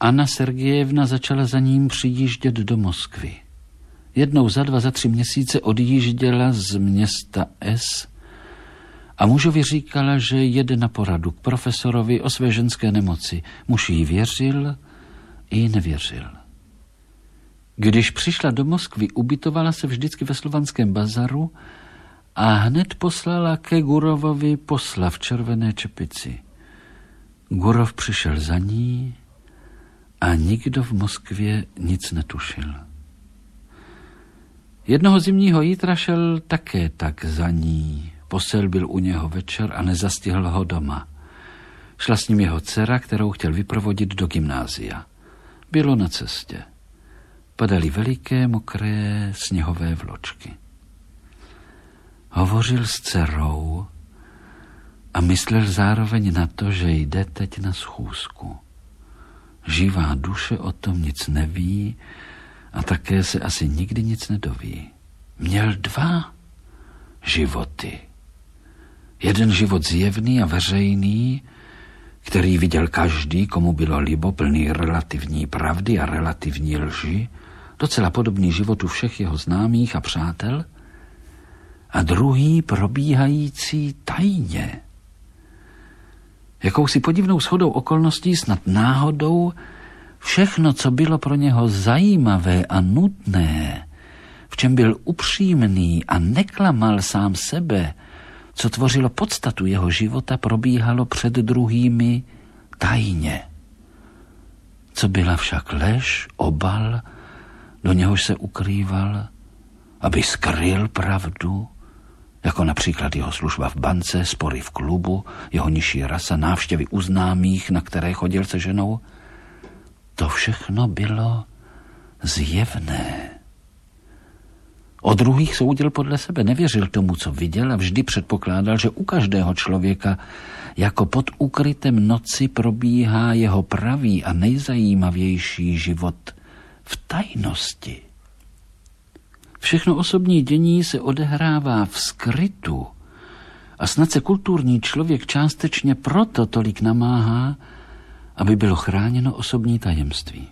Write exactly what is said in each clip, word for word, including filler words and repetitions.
Anna Sergejevna začala za ním přijíždět do Moskvy. Jednou za dva, za tři měsíce odjížděla z města S a mužovi říkala, že jede na poradu k profesorovi o své ženské nemoci. Muž jí věřil i nevěřil. Když přišla do Moskvy, ubytovala se vždycky ve Slovanském bazaru a hned poslala ke Gurovovi posla v červené čepici. Gurov přišel za ní a nikdo v Moskvě nic netušil. Jednoho zimního jítra šel také tak za ní. Posel byl u něho večer a nezastihl ho doma. Šla s ním jeho dcera, kterou chtěl vyprovodit do gymnázia. Bylo na cestě. Padaly veliké, mokré, sněhové vločky. Hovořil s dcerou a myslel zároveň na to, že jde teď na schůzku. Živá duše o tom nic neví a také se asi nikdy nic nedoví. Měl dva životy. Jeden život zjevný a veřejný, který viděl každý, komu bylo libo, plný relativní pravdy a relativní lži, docela podobný životu všech jeho známých a přátel, a druhý probíhající tajně. Jakousi podivnou shodou okolností, snad náhodou, všechno, co bylo pro něho zajímavé a nutné, v čem byl upřímný a neklamal sám sebe, co tvořilo podstatu jeho života, probíhalo před druhými tajně. Co byla však lež, obal, do něhož se ukrýval, aby skryl pravdu, jako například jeho služba v bance, spory v klubu, jeho nižší rasa, návštěvy u známých, na které chodil se ženou. To všechno bylo zjevné. O druhých soudil podle sebe, nevěřil tomu, co viděl, a vždy předpokládal, že u každého člověka jako pod úkrytem noci probíhá jeho pravý a nejzajímavější život v tajnosti. Všechno osobní dění se odehrává v skrytu a snad se kulturní člověk částečně proto tolik namáhá, aby bylo chráněno osobní tajemství.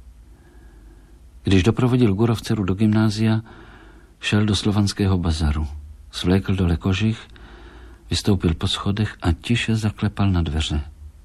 Když doprovodil Gurov dceru do gymnázia, šel do Slovanského bazaru, svlékl dole kožich, vystoupil po schodech a tiše zaklepal na dveře.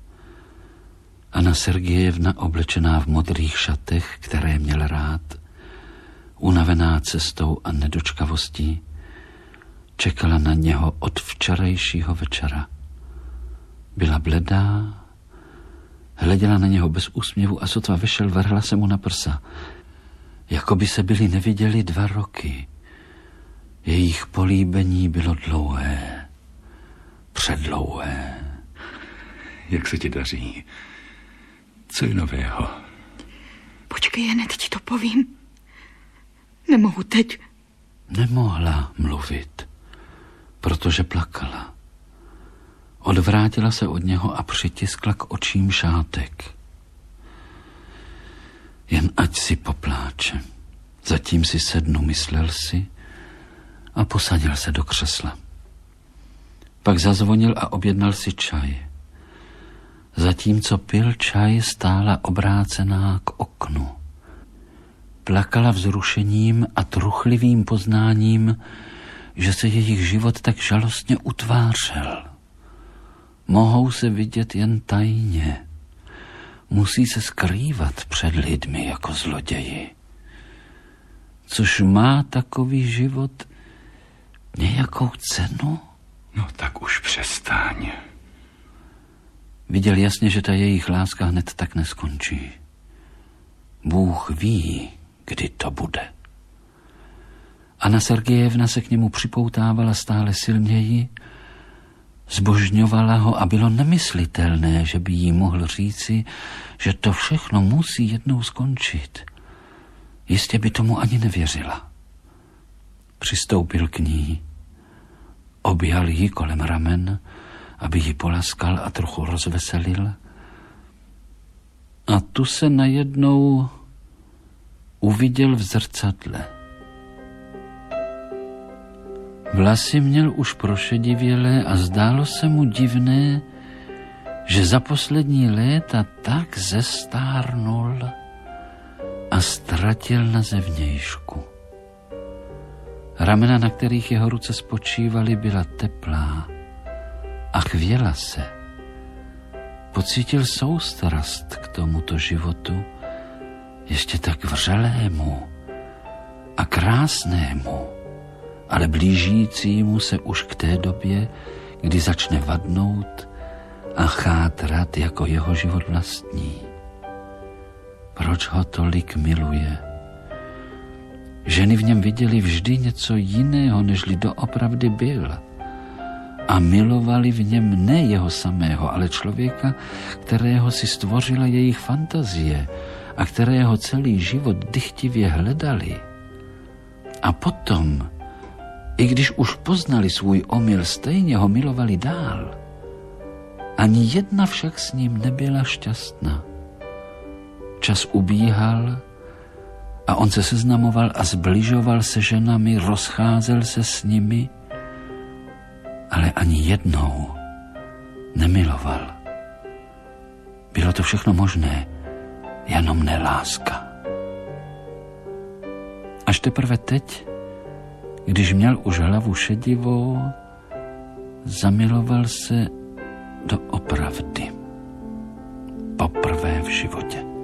Anna Sergejevna, oblečená v modrých šatech, které měl rád, unavená cestou a nedočkavostí, čekala na něho od včerejšího večera. Byla bledá, hleděla na něho bez úsměvu a sotva vyšel, vrhla se mu na prsa. Jako by se byli neviděli dva roky. Jejich políbení bylo dlouhé, předlouhé. Jak se ti daří? Co je nového? Počkej, hned ti to povím. Nemohu teď. Nemohla mluvit, protože plakala. Odvrátila se od něho a přitiskla k očím šátek. Jen ať si popláče. Zatím si sednu, myslel si, a posadil se do křesla. Pak zazvonil a objednal si čaj. Zatímco pil čaj, stála obrácená k oknu. Plakala vzrušením a truchlivým poznáním, že se jejich život tak žalostně utvářel. Mohou se vidět jen tajně. Musí se skrývat před lidmi jako zloději. Což má takový život nějakou cenu? No tak už přestaň. Viděl jasně, že ta jejich láska hned tak neskončí. Bůh ví, kdy to bude. Anna Sergejevna se k němu připoutávala stále silněji, zbožňovala ho a bylo nemyslitelné, že by jí mohl říci, že to všechno musí jednou skončit. Jistě by tomu ani nevěřila. Přistoupil k ní, objal ji kolem ramen, aby ji polaskal a trochu rozveselil. A tu se najednou uviděl v zrcadle. Vlasy měl už prošedivělé a zdálo se mu divné, že za poslední léta tak zestárnul a ztratil na zevnějšku. Ramena, na kterých jeho ruce spočívaly, byla teplá a chvěla se. Pocítil soustrast k tomuto životu, ještě tak vřelému a krásnému, ale blížícímu se už k té době, kdy začne vadnout a chátrat jako jeho život vlastní. Proč ho tolik miluje? Ženy v něm viděly vždy něco jiného, nežli doopravdy byl. A milovali v něm ne jeho samého, ale člověka, kterého si stvořila jejich fantazie a kterého celý život dychtivě hledali. A potom, i když už poznali svůj omyl, stejně ho milovali dál. Ani jedna však s ním nebyla šťastná. Čas ubíhal a on se seznamoval a zbližoval se ženami, rozcházel se s nimi, ale ani jednou nemiloval. Bylo to všechno možné, jenom ne láska. Až teprve teď, když měl už hlavu šedivou, zamiloval se doopravdy. Poprvé v životě.